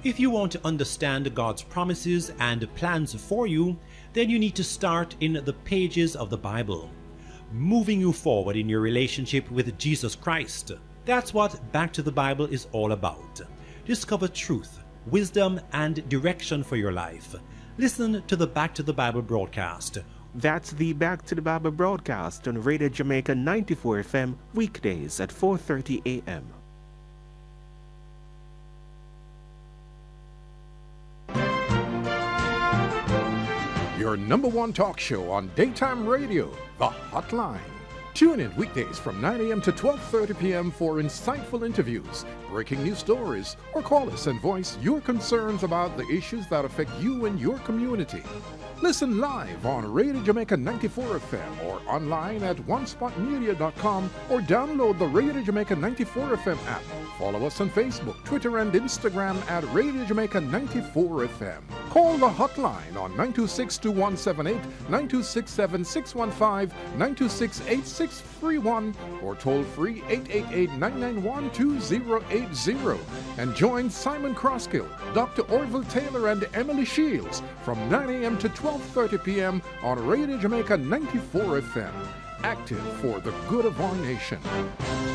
If you want to understand God's promises and plans for you, then you need to start in the pages of the Bible, moving you forward in your relationship with Jesus Christ. That's what Back to the Bible is all about. Discover truth, wisdom, and direction for your life. Listen to the Back to the Bible broadcast. That's the Back to the Bible broadcast on Radio Jamaica 94 FM weekdays at 4:30 a.m. Your number one talk show on daytime radio, The Hotline. Tune in weekdays from 9 a.m. to 12:30 p.m. for insightful interviews, breaking news stories, or call us and voice your concerns about the issues that affect you and your community. Listen live on Radio Jamaica 94 FM or online at onespotmedia.com or download the Radio Jamaica 94 FM app. Follow us on Facebook, Twitter, and Instagram at Radio Jamaica 94 FM. Call the hotline on 926-2178, 926-7615, 926-8631, or toll free 888-991-2080. And join Simon Crosskill, Dr. Orville Taylor, and Emily Shields from 9 a.m. to 12:30 p.m. on Radio Jamaica 94 FM. Active for the good of our nation.